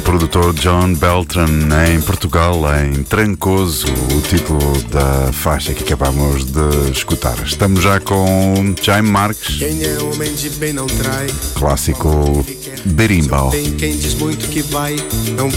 produtor John Beltran, em Portugal, em Trancoso, o título da faixa que acabamos de escutar. Estamos já com Jaime Marques, quem é homem de bem não trai, clássico Berimbau. bem quem diz muito que vai, não